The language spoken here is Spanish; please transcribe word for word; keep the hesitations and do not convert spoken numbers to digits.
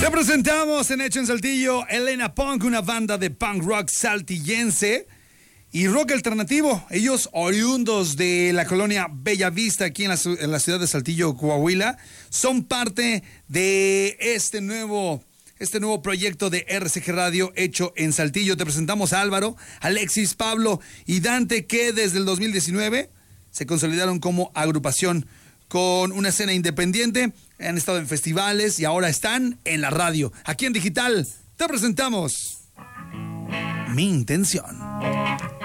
Te presentamos en Hecho en Saltillo Elena Punk, una banda de punk rock saltillense y rock alternativo. Ellos oriundos de la colonia Bellavista, aquí en la, en la ciudad de Saltillo, Coahuila, son parte de este nuevo, este nuevo proyecto de R C G Radio Hecho en Saltillo. Te presentamos a Álvaro, Alexis, Pablo y Dante, que desde el dos mil diecinueve se consolidaron como agrupación con una escena independiente, han estado en festivales y ahora están en la radio. Aquí en Digital te presentamos Mi Intención.